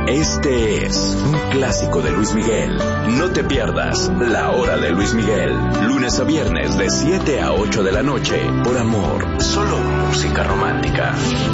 Este es un clásico de Luis Miguel. No te pierdas La Hora de Luis Miguel, lunes a viernes de 7 a 8 de la noche, por Amor, solo música romántica.